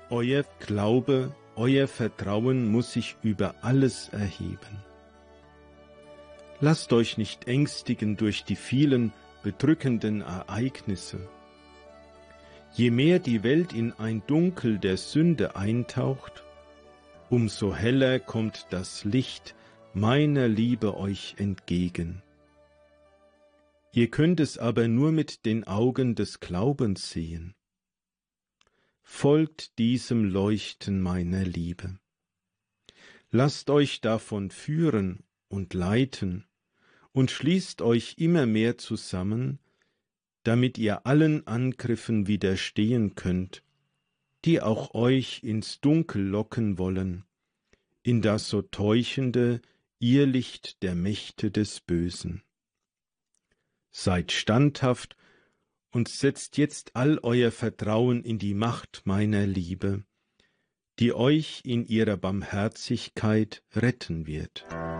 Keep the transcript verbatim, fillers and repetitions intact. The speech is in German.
Euer Glaube, euer Vertrauen muss sich über alles erheben. Lasst euch nicht ängstigen durch die vielen bedrückenden Ereignisse. Je mehr die Welt in ein Dunkel der Sünde eintaucht, umso heller kommt das Licht meiner Liebe euch entgegen. Ihr könnt es aber nur mit den Augen des Glaubens sehen. Folgt diesem Leuchten meiner Liebe. Lasst euch davon führen und leiten und schließt euch immer mehr zusammen, damit ihr allen Angriffen widerstehen könnt, die auch euch ins Dunkel locken wollen, in das so täuschende Irrlicht der Mächte des Bösen. Seid standhaft und setzt jetzt all euer Vertrauen in die Macht meiner Liebe, die euch in ihrer Barmherzigkeit retten wird.